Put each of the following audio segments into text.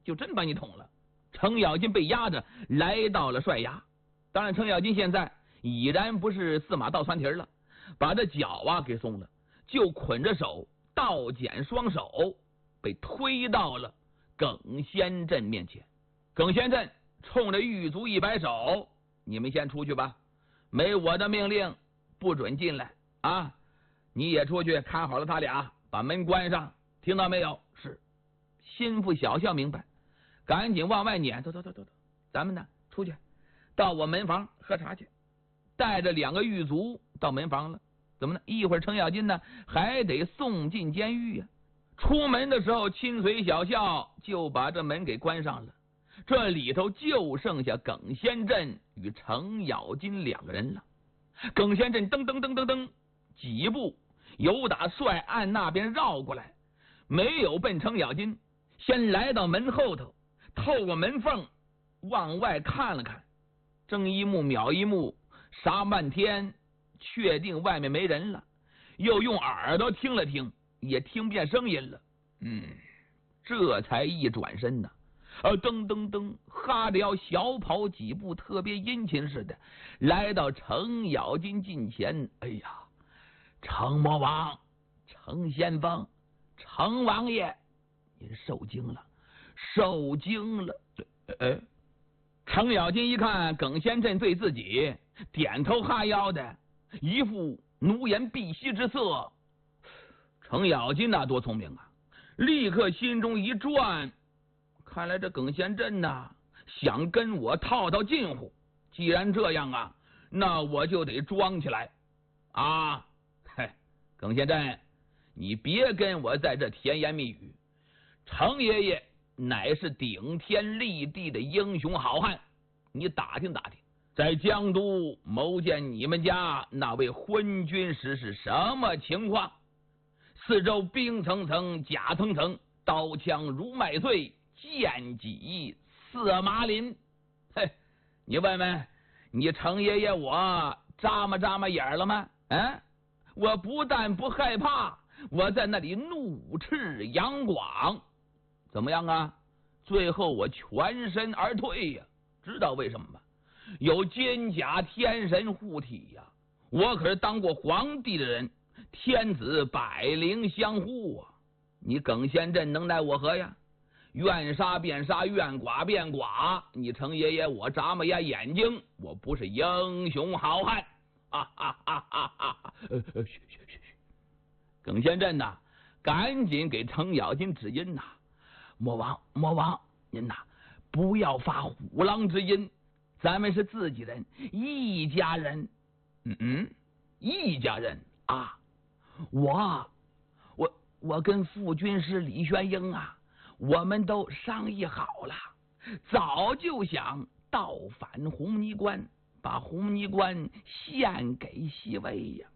就真把你捅了。程咬金被押着来到了帅衙，当然程咬金现在已然不是4马倒船蹄了，把这脚给松了，就捆着手，倒剪双手，被推到了耿先镇面前。耿先镇冲着狱卒一摆手：“你们先出去吧，没我的命令不准进来啊！你也出去看好了他俩，把门关上，听到没有？”是。心腹小校明白，赶紧往外撵：“走，咱们呢出去，到我门房喝茶去。”带着2个狱卒到门房了。怎么呢？一会儿程咬金呢还得送进监狱呀。出门的时候，亲随小校就把这门给关上了。这里头就剩下耿先镇与程咬金2个人了。耿先镇噔几步由打帅案那边绕过来，没有奔程咬金，先来到门后头，透过门缝往外看了看，睁一目秒一目，杀半天，确定外面没人了，又用耳朵听了听，也听不见声音了。这才一转身呢，哈着腰小跑几步，特别殷勤似的来到程咬金近前。“哎呀，程魔王，程先锋，程王爷，您受惊了，受惊了。”程咬金一看耿先镇对自己点头哈腰的，一副奴颜婢膝之色。程咬金那多聪明啊，立刻心中一转，看来这耿先镇想跟我套近乎。既然这样啊，那我就得装起来啊！耿先镇，你别跟我在这甜言蜜语。程爷爷乃是顶天立地的英雄好汉，你打听打听，在江都谋见你们家那位昏君时是什么情况？四周兵层层，甲层层，刀枪如麦穗，剑戟似麻林。你问问你程爷爷我眨巴眼了吗？我不但不害怕，我在那里怒斥杨广。怎么样啊？最后我全身而退呀！知道为什么吗？有金甲天神护体呀！我可是当过皇帝的人，天子百灵相护啊！你耿先镇能奈我何呀？愿杀便杀，愿剐便剐。你程爷爷我眨巴眼睛，我不是英雄好汉！嘘！耿先镇赶紧给程咬金指引魔王，您不要发虎狼之音，咱们是自己人，一家人。一家人啊！我跟副军师李玄英我们都商议好了，早就想倒返红泥关，把红泥关献给西魏呀。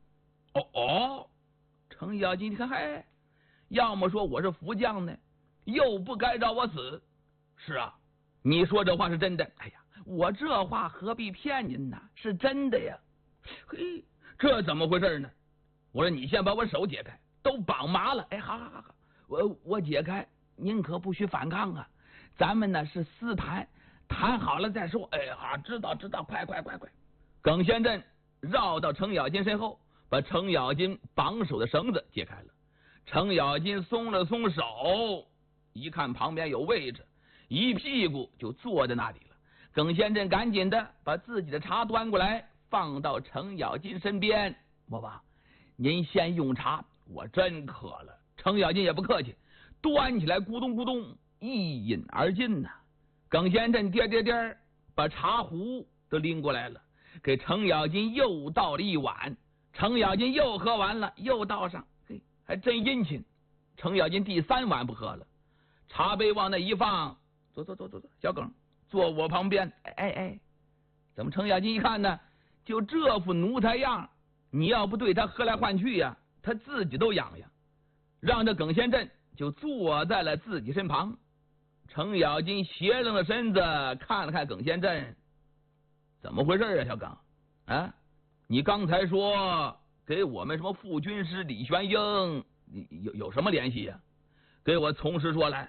程咬金，你看，要么说我是福将呢，又不该让我死。是啊，你说这话是真的。我这话何必骗您呢？是真的呀。这怎么回事呢？我说你先把我手解开，都绑麻了。好，我解开，您可不许反抗啊！咱们是私谈，谈好了再说。好，知道，快！耿先镇绕到程咬金身后，把程咬金绑手的绳子解开了。程咬金松了松手，一看旁边有位置，一屁股就坐在那里了。耿先镇赶紧的把自己的茶端过来，放到程咬金身边。魔王，您先用茶，我真渴了。程咬金也不客气，端起来咕咚咕咚一饮而尽耿先镇颠把茶壶都拎过来了，给程咬金又倒了一碗。程咬金又喝完了，又倒上，还真殷勤。程咬金第3碗不喝了，茶杯往那一放，走，小耿坐我旁边。怎么程咬金一看呢，就这副奴才样，你要不对他喝来换去呀，他自己都痒痒。让这耿先镇就坐在了自己身旁。程咬金斜楞着身子看了看耿先镇，怎么回事啊，小耿？你刚才说给我们什么副军师李玄英有什么联系呀？给我从实说来，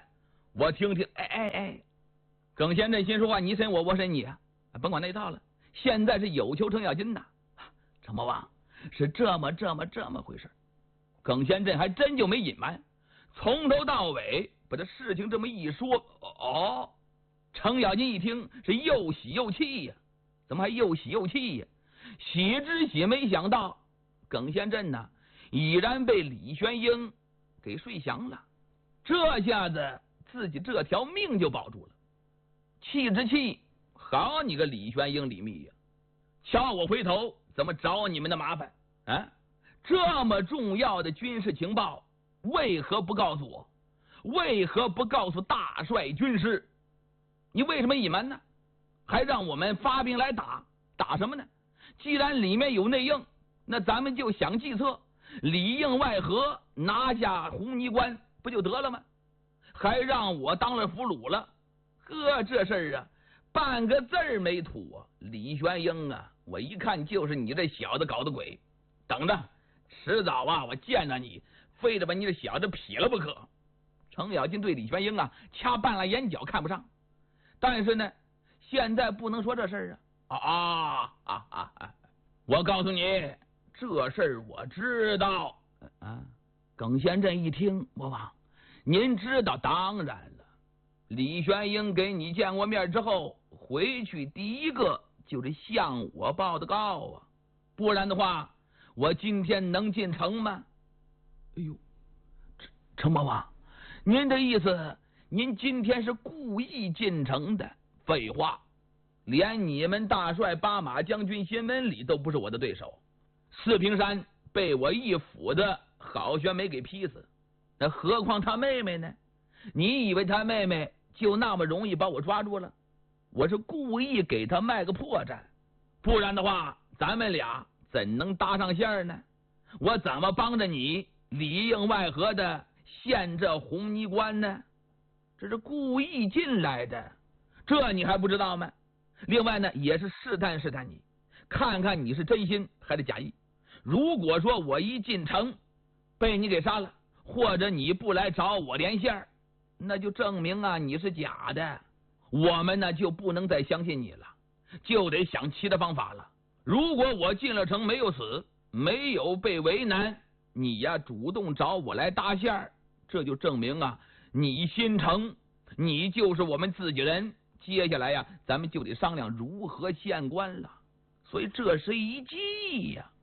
我听听。耿先生心说话，你审我，我审你啊，甭管那套了。现在是有求程咬金呐，程魔王是这么回事。耿先生还真就没隐瞒，从头到尾把这事情这么一说。程咬金一听是又喜又气呀，怎么还又喜又气呀？喜之喜，没想到耿先生呢已然被李玄英给睡降了，这下子自己这条命就保住了。气之气，好你个李玄英李密呀！瞧我回头怎么找你们的麻烦啊！这么重要的军事情报，为何不告诉我？为何不告诉大帅军师？你为什么隐瞒呢？还让我们发兵来打什么呢？既然里面有内应，那咱们就想计策，里应外合，拿下红泥关不就得了吗？还让我当了俘虏了，这事儿啊，半个字儿没吐啊！李玄英啊，我一看就是你这小子搞的鬼，等着，迟早啊，我见着你，非得把你这小子劈了不可。程咬金对李玄英啊，掐半拉眼角看不上，但是呢，现在不能说这事儿啊！我告诉你，这事儿我知道啊。耿先生一听，魔王，您知道？当然了。李玄英给你见过面之后，回去第一个就是向我报的告啊，不然的话，我今天能进城吗？哎呦，程魔王，您的意思，您今天是故意进城的？废话，连你们大帅八马将军辛文礼都不是我的对手，四平山被我一斧子好悬没给劈死，那何况他妹妹呢？你以为他妹妹就那么容易把我抓住了？我是故意给他卖个破绽，不然的话，咱们俩怎能搭上线呢？我怎么帮着你里应外合的陷这红泥关呢？这是故意进来的，这你还不知道吗？另外呢，也是试探你，看看你是真心还是假意。如果说我一进城被你给杀了，或者你不来找我连线，那就证明啊你是假的，我们呢就不能再相信你了，就得想其他方法了。如果我进了城没有死，没有被为难，你呀主动找我来搭线，这就证明啊你心诚，你就是我们自己人。接下来呀，咱们就得商量如何县官了。所以这是一计呀。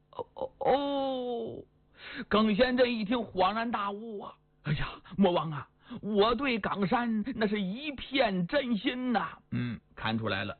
耿先生一听恍然大悟啊！哎呀，魔王啊，我对冈山那是一片真心呐。看出来了，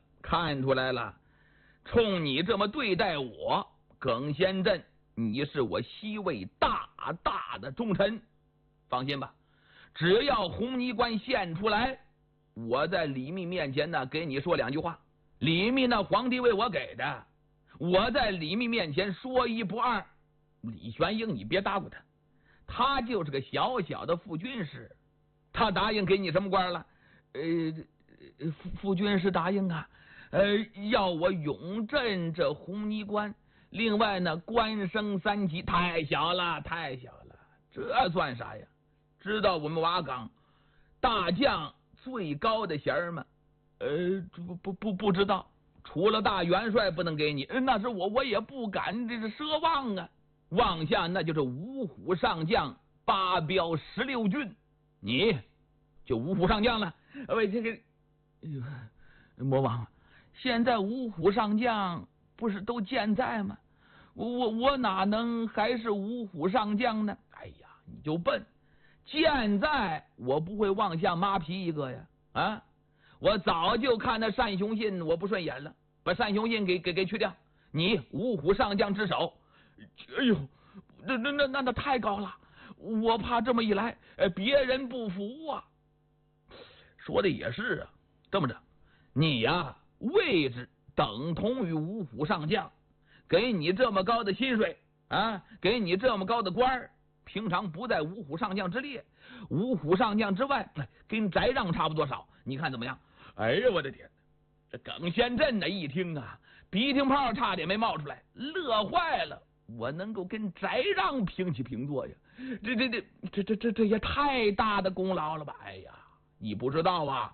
冲你这么对待我，耿先生，你是我西魏大的忠臣。放心吧，只要红泥关献出来，我在李密面前呢给你说两句话。李密那皇帝为我给的，我在李密面前说一不二。李玄英你别搭咕他，他就是个小小的副军师，他答应给你什么官了？副军师答应啊，要我永镇这红泥关，另外呢官升3级。太小了，这算啥呀？知道我们瓦岗大将最高的衔吗？不知道，除了大元帅不能给你，那是我也不敢这是奢望啊。望下那就是五虎上将8标16郡，你就五虎上将了。这个魔王，现在五虎上将不是都健在吗？我哪能还是五虎上将呢？哎呀，你就笨，健在我不会往下抹皮一个呀！啊，我早就看那单雄信我不顺眼了，把单雄信给去掉。你五虎上将之首，哎呦，那太高了，我怕这么一来，别人不服啊。说的也是啊，这么着，你呀位置等同于五虎上将，给你这么高的薪水啊，给你这么高的官儿，平常不在五虎上将之列，五虎上将之外，跟翟让差不多少，你看怎么样？哎呀，我的天！这耿先镇呢一听啊，鼻涕泡差点没冒出来，乐坏了。我能够跟翟让平起平坐呀，这也太大的功劳了吧！哎呀， 你不知道啊，